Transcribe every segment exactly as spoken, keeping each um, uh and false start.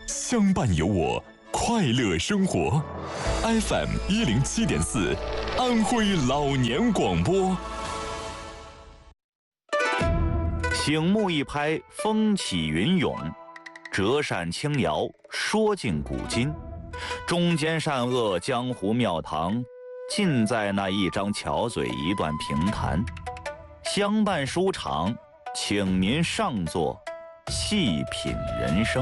相伴有我，快乐生活。F M 一零七点四，安徽老年广播。 醒目一拍，风起云涌；折扇轻摇，说尽古今。中间善恶，江湖庙堂，尽在那一张巧嘴，一段评弹。相伴书场，请您上座，细品人生。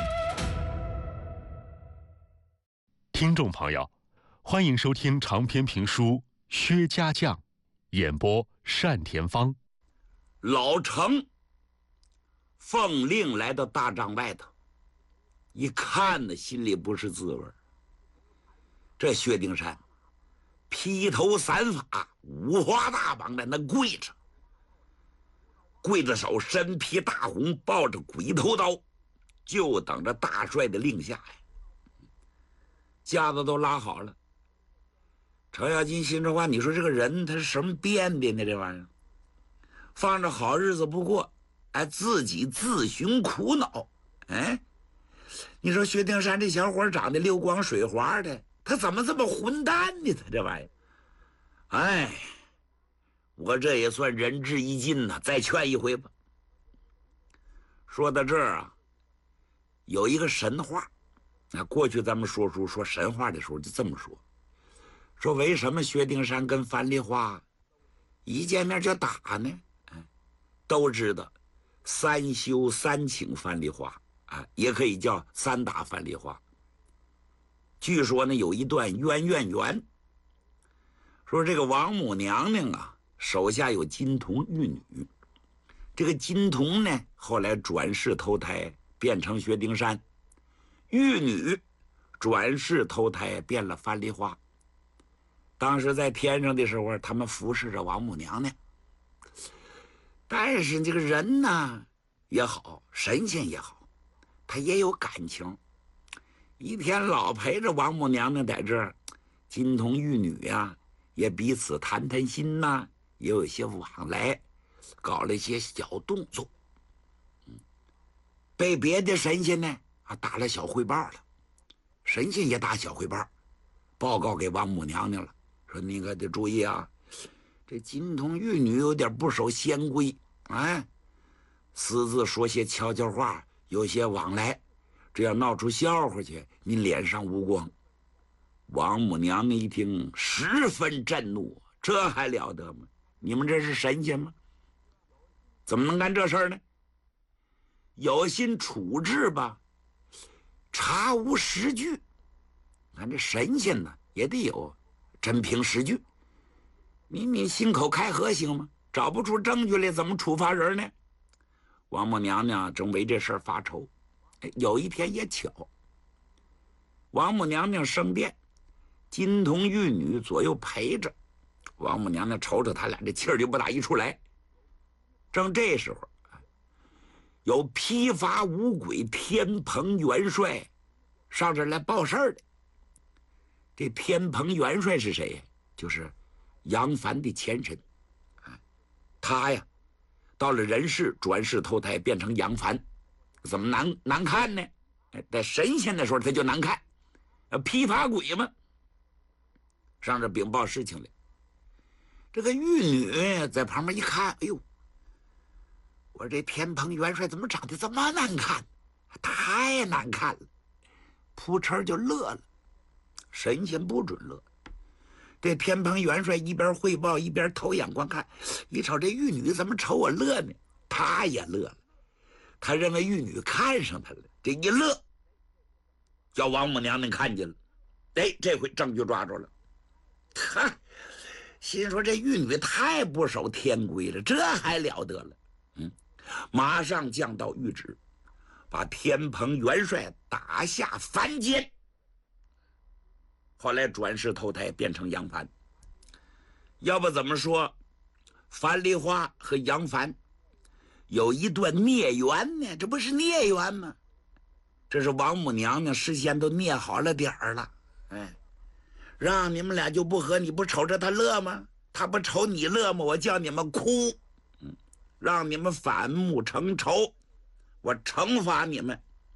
听众朋友，欢迎收听长篇评书《薛家将》，演播单田芳。 老程奉令来到大帐外头，一看呢，心里不是滋味。这薛丁山披头散发，五花大绑在那跪着，跪着手，身披大红，抱着鬼头刀，就等着大帅的令下呀。架子都拉好了。程咬金心中话：你说这个人他是什么变的呢？这玩意儿放着好日子不过，哎，自己自寻苦恼。哎，你说薛丁山这小伙长得溜光水滑的，他怎么这么混蛋呢？他这玩意儿，哎，我这也算仁至义尽呐，再劝一回吧。说到这儿啊，有一个神话。那过去咱们说书说神话的时候就这么说，说为什么薛丁山跟樊梨花一见面就打呢？都知道三休三请樊梨花啊，也可以叫三打樊梨花。据说呢有一段冤怨缘，说这个王母娘娘啊手下有金童玉女，这个金童呢后来转世投胎变成薛丁山，玉女转世投胎变了樊梨花。当时在天上的时候，他们服侍着王母娘娘。但是这个人呢也好，神仙也好，他也有感情。一天老陪着王母娘娘在这儿，金童玉女呀、啊，也彼此谈谈心呐、啊，也有一些往来，搞了一些小动作。嗯，被别的神仙呢啊打了小汇报了，神仙也打小汇报，报告给王母娘娘了，说你可得注意啊，这金童玉女有点不守仙规，哎，私自说些悄悄话，有些往来，这要闹出笑话去，你脸上无光。王母娘娘一听十分震怒，这还了得吗？你们这是神仙吗？怎么能干这事儿呢？有心处置吧，查无实据。咱这神仙呢也得有真凭实据，你你信口开河行吗？找不出证据来，怎么处罚人呢？王母娘娘正为这事儿发愁。有一天也巧，王母娘娘生变，金童玉女左右陪着，王母娘娘瞅瞅他俩，这气儿就不打一处来。正这时候，有披发五鬼天蓬元帅上这儿来报事儿的。这天蓬元帅是谁？就是杨凡的前身。他呀到了人世转世投胎变成杨凡，怎么难难看呢？在神仙的时候他就难看，披发鬼嘛。上这禀报事情来，这个玉女在旁边一看，哎呦，我这天蓬元帅怎么长得这么难看？太难看了，扑哧就乐了。神仙不准乐。这天蓬元帅一边汇报一边偷眼观看，一瞅这玉女怎么瞅我乐呢？他也乐了，他认为玉女看上他了，这一乐，叫王母娘娘看见了，哎，这回证据抓住了。哈，心说这玉女太不守天规了，这还了得了？嗯，马上降到谕旨，把天蓬元帅打下凡间。后来转世投胎变成杨凡。要不怎么说樊梨花和杨凡有一段孽缘呢？这不是孽缘吗？这是王母娘娘事先都捏好了点儿了，哎，让你们俩就不和，你不瞅着他乐吗？他不瞅你乐吗？我叫你们哭，嗯，让你们反目成仇，我惩罚你们。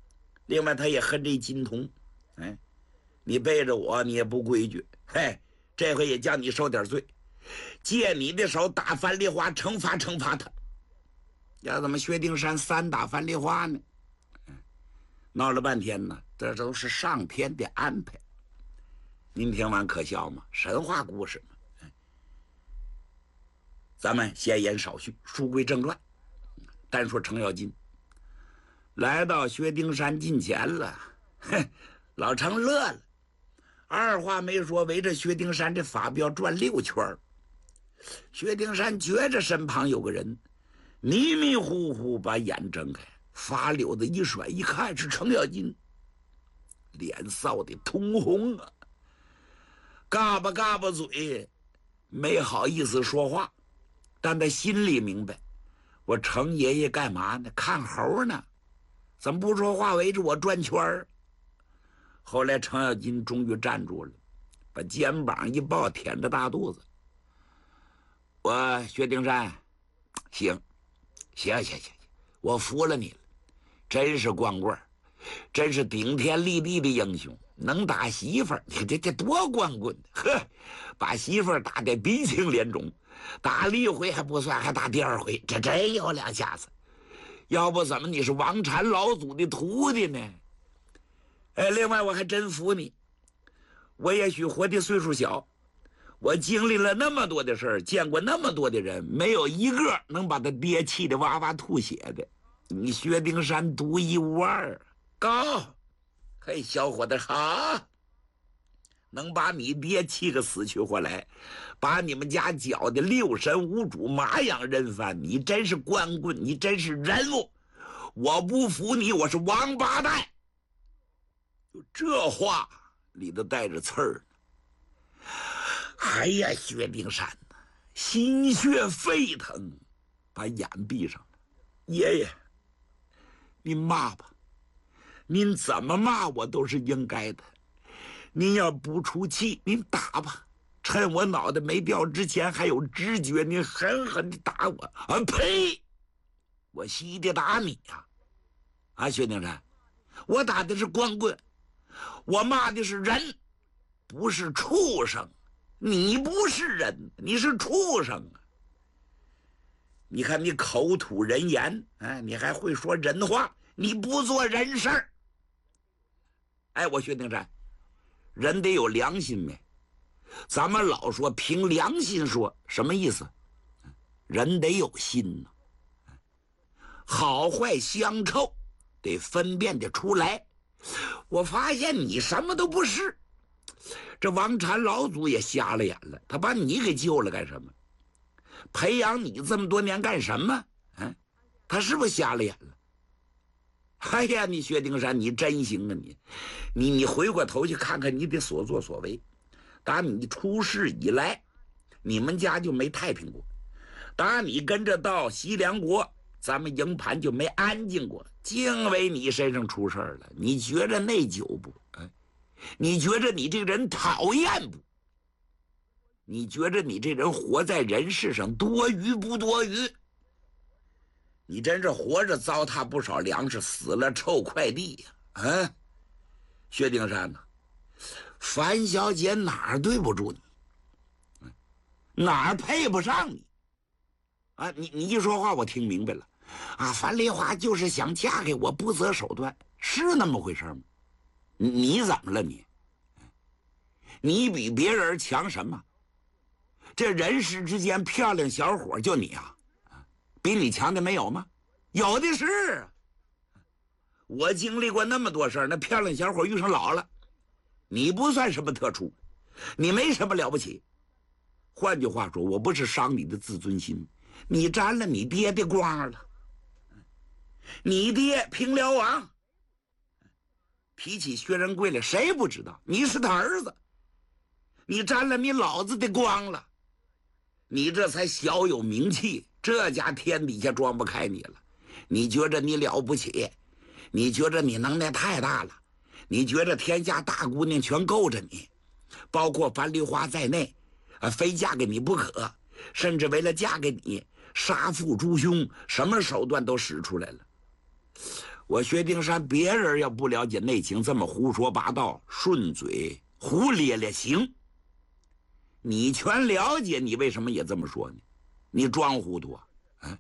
另外他也恨这金童，哎，你背着我你也不规矩，嘿，这回也叫你受点罪，借你的手打樊梨花，惩罚惩罚他。要怎么薛丁山三打樊梨花呢？闹了半天呢，这都是上天的安排。您听完可笑吗？神话故事嘛。咱们闲言少叙，书归正传。单说程咬金来到薛丁山近前了，哼，老程乐了，二话没说，围着薛丁山这法镖转六圈。薛丁山觉着身旁有个人，迷迷糊糊把眼睁开，发溜子一甩，一看是程咬金，脸臊得通红啊，嘎巴嘎巴嘴，没好意思说话，但他心里明白，我程爷爷干嘛呢？看猴呢，怎么不说话，围着我转圈儿？后来程咬金终于站住了，把肩膀一抱，舔着大肚子。我薛丁山，行，行行行行，我服了你了，真是光棍，真是顶天立地的英雄，能打媳妇儿，你这这多光棍！呵，把媳妇儿打得鼻青脸肿，打了一回还不算，还打第二回，这真有两下子。要不怎么你是王禅老祖的徒弟呢？哎，另外我还真服你，我也许活的岁数小，我经历了那么多的事儿，见过那么多的人，没有一个能把他爹气得哇哇吐血的。你薛丁山独一无二，高，嘿，小伙子好，能把你爹气个死去活来，把你们家搅得六神无主，马仰人翻，你真是光棍，你真是人物，我不服你，我是王八蛋。就这话里头带着刺儿。哎呀，薛丁山呐，心血沸腾，把眼闭上了。爷爷，您骂吧，您怎么骂我都是应该的。您要不出气，您打吧，趁我脑袋没掉之前还有知觉，您狠狠地打我。啊呸！我稀的打你呀！啊，薛丁山，我打的是光棍，我骂的是人，不是畜生。你不是人，你是畜生啊！你看你口吐人言，哎，你还会说人话，你不做人事儿。哎，我薛丁山，人得有良心没？咱们老说凭良心说，什么意思？人得有心呢，好坏相臭得分辨得出来。我发现你什么都不是。这王禅老祖也瞎了眼了，他把你给救了干什么？培养你这么多年干什么？嗯，他是不是瞎了眼了？哎呀，你薛丁山，你真行啊你！你你回过头去看看你的所作所为。打你出世以来，你们家就没太平过；打你跟着到西凉国，咱们营盘就没安静过。竟为你身上出事儿了，你觉着内疚不？哎。你觉着你这人讨厌不？你觉着你这人活在人世上多余不多余？你真是活着糟蹋不少粮食，死了臭快递呀！啊，薛丁山呢？樊小姐哪儿对不住你？哪儿配不上你？啊，你你一说话我听明白了。啊，樊梨花就是想嫁给我，不择手段，是那么回事吗？你怎么了你？你比别人强什么？这人世之间漂亮小伙就你啊，比你强的没有吗？有的是。我经历过那么多事儿，那漂亮小伙遇上老了，你不算什么特殊，你没什么了不起。换句话说，我不是伤你的自尊心，你沾了你爹的光了。你爹平辽王提起薛仁贵来，谁不知道？你是他儿子，你沾了你老子的光了，你这才小有名气，这家天底下装不开你了。你觉着你了不起，你觉着你能耐太大了，你觉着天下大姑娘全够着你，包括樊梨花在内，啊，非嫁给你不可，甚至为了嫁给你，杀父诛兄，什么手段都使出来了。 我薛丁山，别人要不了解内情，这么胡说八道、顺嘴胡咧咧行。你全了解，你为什么也这么说呢？你装糊涂啊！啊，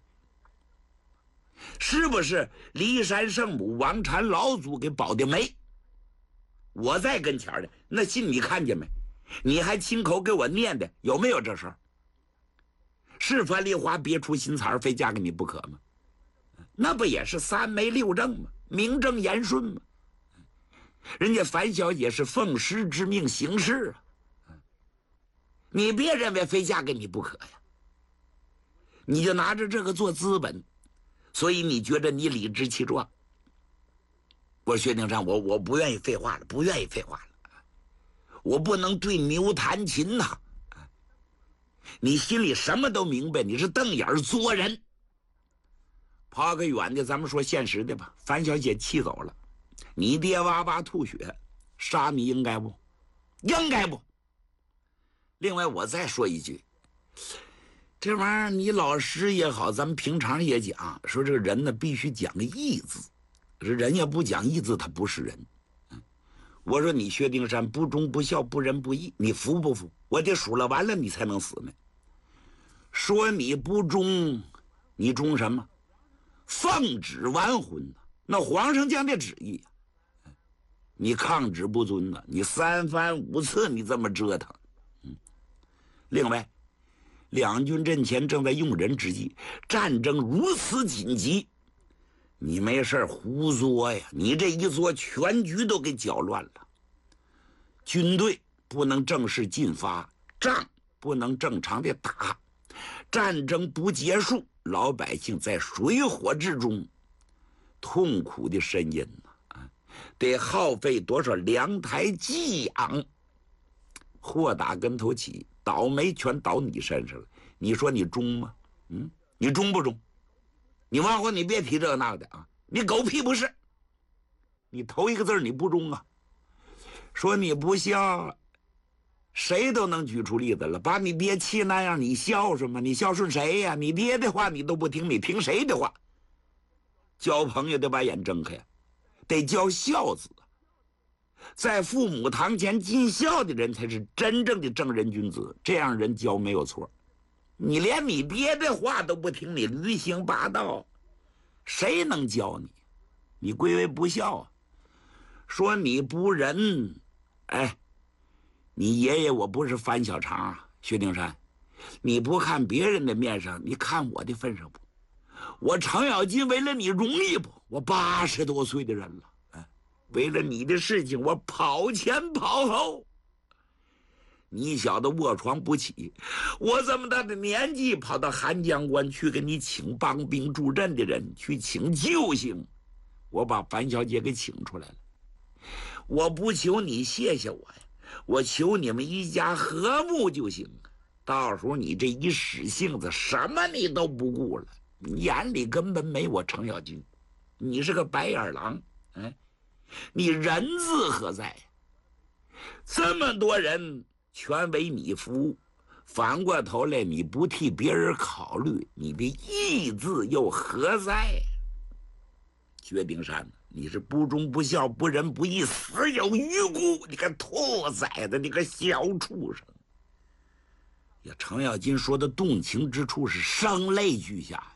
是不是骊山圣母、王禅老祖给保的媒？我在跟前的那信你看见没？你还亲口给我念的，有没有这事儿？是樊梨花别出心裁，非嫁给你不可吗？那不也是三媒六证吗？名正言顺吗？人家樊小姐是奉师之命行事啊，你别认为非嫁给你不可呀。你就拿着这个做资本，所以你觉得你理直气壮。我薛丁山，我我不愿意废话了，不愿意废话了，我不能对牛弹琴呐、啊。你心里什么都明白，你是瞪眼作人。抛个远的，咱们说现实的吧。樊小姐气走了，你爹哇哇吐血，杀你应该不？应该不？另外，我再说一句，这玩意儿你老师也好，咱们平常也讲，说这个人呢必须讲个义字，这人要不讲义字，他不是人。我说你薛丁山不忠不孝不仁不义，你服不服？我得数了完了你才能死呢。说你不忠，你忠什么？奉旨完婚，那皇上将的旨意，你抗旨不遵呢？你三番五次你这么折腾。嗯，另外，两军阵前正在用人之际，战争如此紧急，你没事胡作呀！你这一作，全局都给搅乱了。军队不能正式进发，仗不能正常的打，战争不结束，老百姓在水火之中痛苦的呻吟啊！得耗费多少粮台给养？祸打跟头起，倒霉全倒你身上了。你说你忠吗？嗯，你忠不忠？你往后你别提这个那个的啊！你狗屁不是！你头一个字你不忠啊！说你不孝，谁都能举出例子了。把你爹气那样，你孝顺吗？你孝顺谁呀？你爹的话你都不听，你听谁的话？交朋友得把眼睁开，得教孝子。在父母堂前尽孝的人才是真正的正人君子，这样人教没有错。你连你爹的话都不听，你驴行霸道，谁能教你？你归为不孝啊！说你不仁，哎，你爷爷我不是樊小长啊，薛丁山，你不看别人的面上，你看我的份上不？我程咬金为了你容易不？我八十多岁的人了，哎，为了你的事情，我跑前跑后。你小子卧床不起，我这么大的年纪跑到韩江关去给你请帮兵助阵的人，去请救星，我把樊小姐给请出来了。我不求你谢谢我呀，我求你们一家和睦就行。到时候你这一使性子，什么你都不顾了，你眼里根本没我程咬金，你是个白眼狼，哎，你人字何在？这么多人全为你服务，反过头来你不替别人考虑，你的义字又何在？薛丁山，你是不忠不孝不仁不义，死有余辜！你个兔崽子，你个小畜生！呀，程咬金说的动情之处是声泪俱下呀。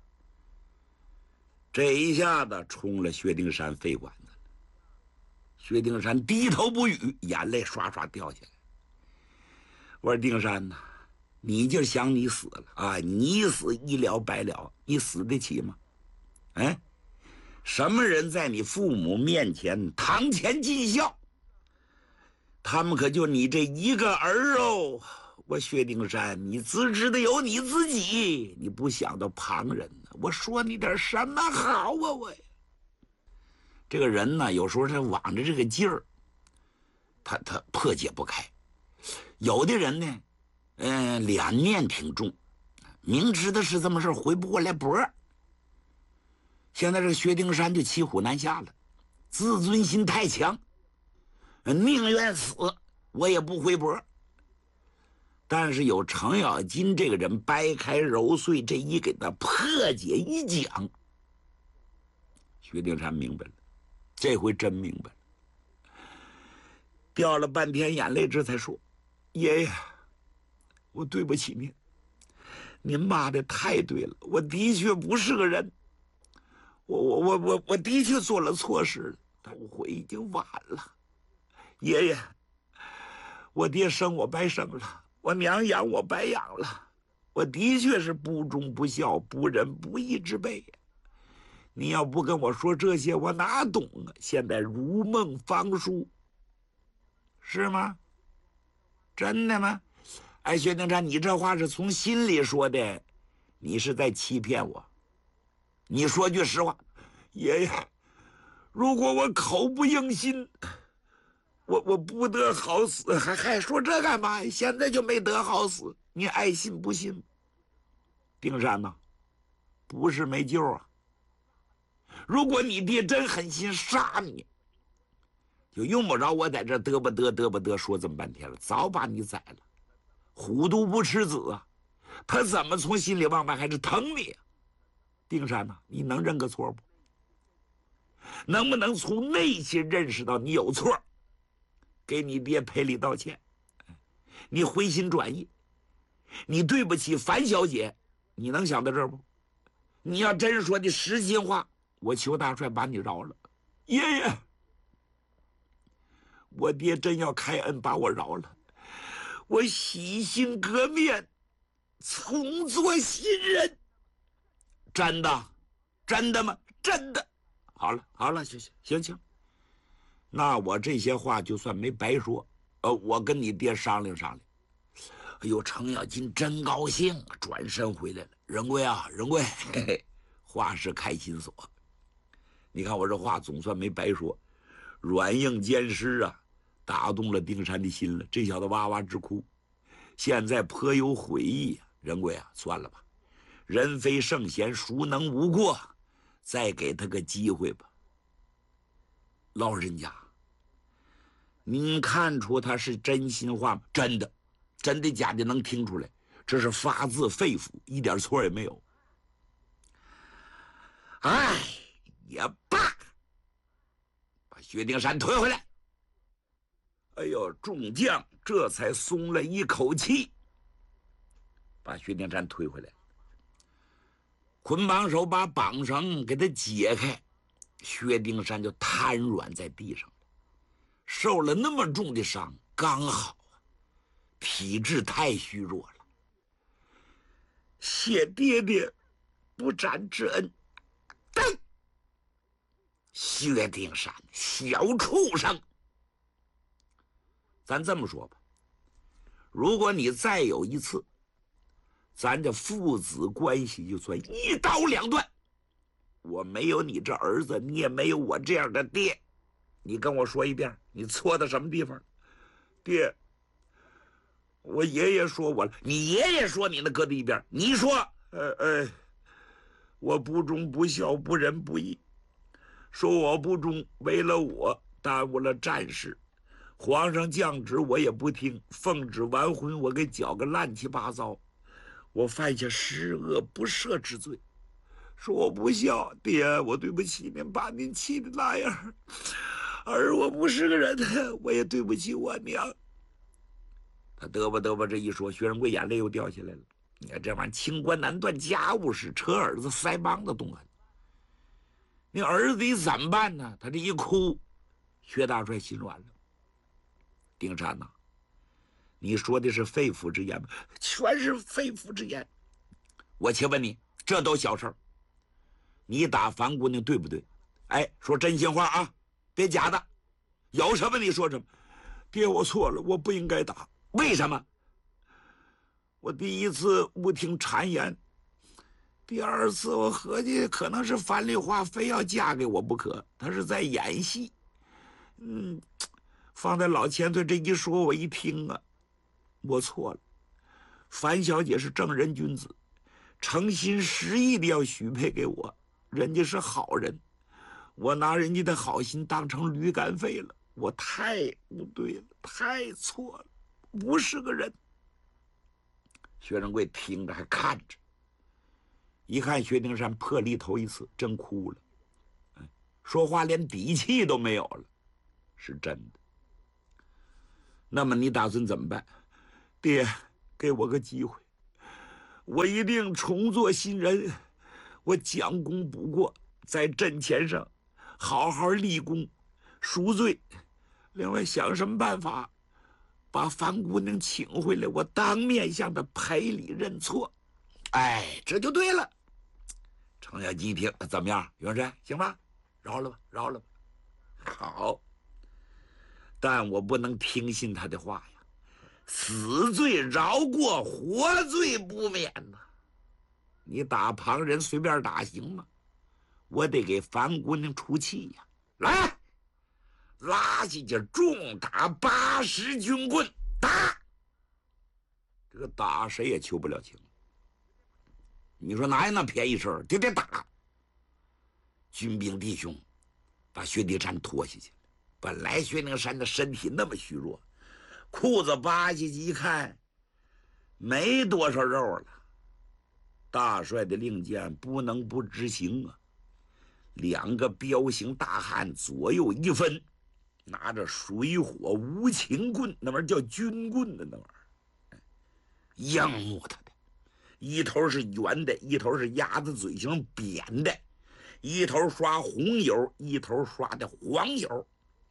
这一下子冲了薛丁山肺管子，薛丁山低头不语，眼泪刷刷掉下来。我说丁山呐，你就想你死了啊！你死一了百了，你死得起吗？哎，什么人在你父母面前堂前尽孝？他们可就你这一个儿哦！我薛丁山，你自知的有你自己，你不想到旁人呢？我说你点什么好啊？我这个人呢，有时候他往着这个劲儿，他他破解不开。有的人呢，嗯、呃，两念挺重，明知道是这么事回不过来脖。现在这个薛丁山就骑虎难下了，自尊心太强，宁愿死我也不回脖。但是有程咬金这个人掰开揉碎，这一给他破解一讲， 薛丁山明白了，这回真明白了，掉了半天眼泪，这才说：“爷爷，我对不起您，您骂的太对了，我的确不是个人，我我我我我的确做了错事了，但后悔已经晚了。爷爷，我爹生我白生了，我娘养我白养了，我的确是不忠不孝、不仁不义之辈呀。你要不跟我说这些，我哪懂啊？现在如梦方舒，是吗？真的吗？哎，薛丁山，你这话是从心里说的，你是在欺骗我。你说句实话，爷爷，如果我口不应心，我我不得好死，还还说这干嘛呀？现在就没得好死，你爱信不信？丁山呐，不是没救啊。如果你爹真狠心杀你，就用不着我在这嘚吧嘚嘚吧嘚说这么半天了，早把你宰了。虎毒不吃子啊，他怎么从心里往外还是疼你啊？丁山呐，你能认个错不？能不能从内心认识到你有错，给你爹赔礼道歉？你回心转意，你对不起樊小姐，你能想到这儿不？你要真说的实心话，我求大帅把你饶了。爷爷，我爹真要开恩把我饶了，我洗心革面，重做新人。真的？真的吗？真的。好了好了，行行行行，那我这些话就算没白说。呃，我跟你爹商量商量。哎呦，程咬金真高兴，转身回来了。仁贵啊，仁贵，嘿嘿，话是开心锁。你看我这话总算没白说，软硬兼施啊，打动了丁山的心了。这小子哇哇直哭，现在颇有悔意啊。仁贵啊，算了吧，人非圣贤，孰能无过？再给他个机会吧。老人家，您看出他是真心话吗？真的，真的假的能听出来，这是发自肺腑，一点错也没有。哎，也罢，把薛丁山推回来。哎呦，众将这才松了一口气，把薛丁山推回来。捆绑手把绑绳给他解开，薛丁山就瘫软在地上了。受了那么重的伤，刚好啊，体质太虚弱了。谢爹爹不斩之恩。但薛丁山小畜生，咱这么说吧，如果你再有一次，咱这父子关系就算一刀两断。我没有你这儿子，你也没有我这样的爹。你跟我说一遍，你错在什么地方？爹，我爷爷说我了，你爷爷说你那搁在一边，你说，呃呃，我不忠不孝不仁不义，说我不忠，为了我耽误了战事，皇上降旨我也不听，奉旨完婚我给搅个乱七八糟。我犯下十恶不赦之罪，说我不孝，爹，我对不起您，把您气的那样，而我不是个人，我也对不起我娘。他嘚吧嘚吧这一说，薛仁贵眼泪又掉下来了。你看这玩意儿，清官难断家务事，扯儿子腮帮子动狠。你儿子你怎么办呢？他这一哭，薛大帅心软了。丁山呐，你说的是肺腑之言吗？全是肺腑之言。我且问你，这都小事儿，你打樊姑娘对不对？哎，说真心话啊，别假的，有什么你说什么。爹，我错了，我不应该打。为什么？我第一次误听谗言，第二次我合计可能是樊梨花非要嫁给我不可，她是在演戏。嗯，放在老前头这一说，我一听啊，我错了。樊小姐是正人君子，诚心实意的要许配给我，人家是好人，我拿人家的好心当成驴肝肺了，我太不对了，太错了，不是个人。薛仁贵听着还看着，一看薛丁山破例头一次，真哭了。 说话连底气都没有了，是真的。那么你打算怎么办？爹，给我个机会，我一定重做新人，我将功补过，在阵前上好好立功赎罪。另外想什么办法把樊姑娘请回来，我当面向她赔礼认错。哎，这就对了。程咬金一听，怎么样，元帅，行吧？饶了吧，饶了吧。好，但我不能听信他的话呀。死罪饶过，活罪不免呐。你打旁人随便打行吗？我得给樊姑娘出气呀。来，拉下去重打八十军棍，打！这个打谁也求不了情。你说哪有那便宜事儿？得得打！军兵弟兄把薛丁山拖下去。本来薛丁山的身体那么虚弱，裤子扒下去一看，没多少肉了。大帅的令箭不能不执行啊！两个彪形大汉左右一分，拿着水火无情棍，那玩意儿叫军棍的那玩意儿，仰慕他的。一头是圆的，一头是鸭子嘴型扁的，一头刷红油，一头刷的黄油，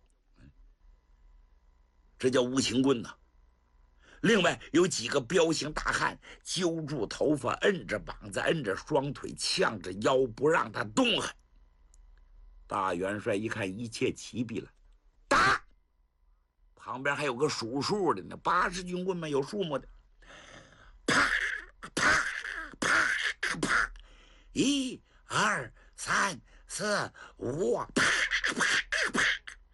这叫无情棍呐。另外有几个彪形大汉揪住头发，摁着膀子，摁着双腿，呛着腰，不让他动弹。大元帅一看一切齐备了，打！旁边还有个数数的呢，八十军棍嘛，有数目的。啪啪啪啪，一二三四五，啪啪啪。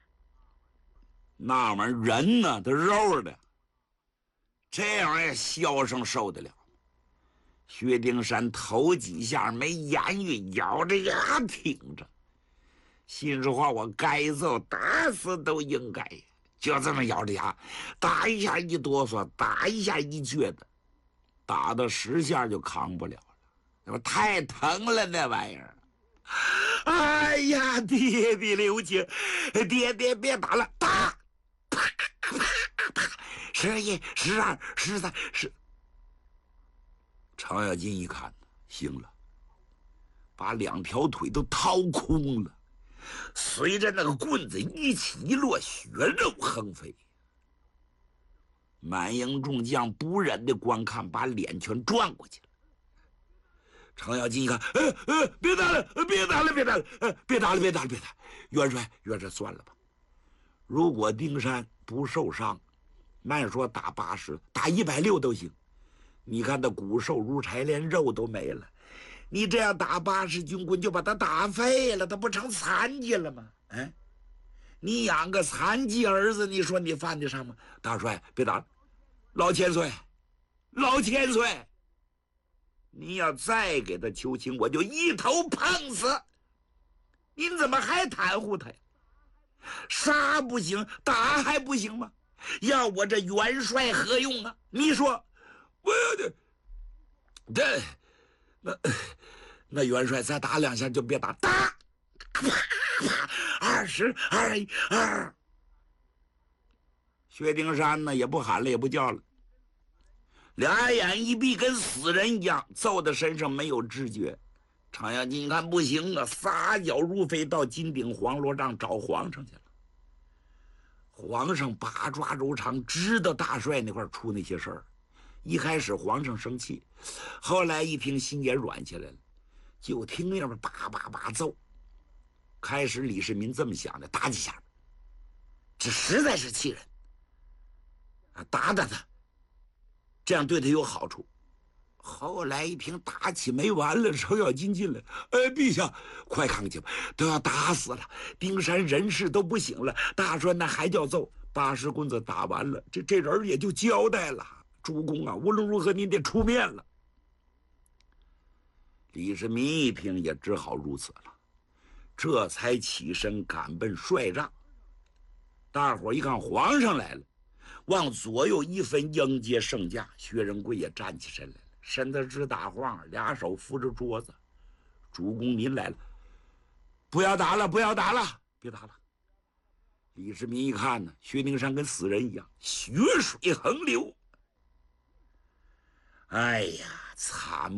那玩意儿人呢，他肉的，这玩意儿箫声受得了？薛丁山头几下没言语，咬着牙挺着。心里话，我该揍，打死都应该。就这么咬着牙，打一下一哆嗦，打一下一撅的。打到十下就扛不了了，那不太疼了那玩意儿。哎呀，爹爹留情，爹爹别打了，打！啪啪啪！十一、十二、十三、十。程咬金一看，行了，把两条腿都掏空了，随着那个棍子一起一落，血肉横飞。满营众将不忍的观看，把脸全转过去了。程咬金一看，呃呃，别打了，别打了，别打了，呃，别打了，别打了，别打了。元帅，元帅，算了吧。如果丁山不受伤，慢说打八十，打一百六都行。你看他骨瘦如柴，连肉都没了。你这样打八十军棍，就把他打废了，他不成残疾了吗？哎。你养个残疾儿子，你说你犯得上吗？大帅，别打了，老千岁，老千岁，你要再给他求情，我就一头碰死。您怎么还袒护他呀？杀不行，打还不行吗？要我这元帅何用啊？你说，我这这那那元帅再打两下就别打，打！啪啪，二十二二。薛丁山呢也不喊了，也不叫了，两眼一闭，跟死人一样，揍的身上没有知觉。程咬金一看不行啊，撒脚如飞到金顶黄罗帐找皇上去了。皇上八抓柔肠，知道大帅那块出那些事儿。一开始皇上生气，后来一听心也软下来了，就听那边叭叭叭揍。开始李世民这么想的，打几下，这实在是气人啊，打打他，这样对他有好处。后来一听打起没完了，程咬金进来，哎，陛下，快看看去吧，都要打死了，丁山人事都不行了，大帅那还叫揍？八十棍子打完了，这这人也就交代了。主公啊，无论如何您得出面了。李世民一听也只好如此了，这才起身赶奔帅帐。大伙一看皇上来了，往左右一分迎接圣驾。薛仁贵也站起身来了，身子直打晃，俩手扶着桌子。主公您来了。 不要打了，不要打了，别打了。李世民一看呢，薛丁山跟死人一样，血水横流。哎呀，惨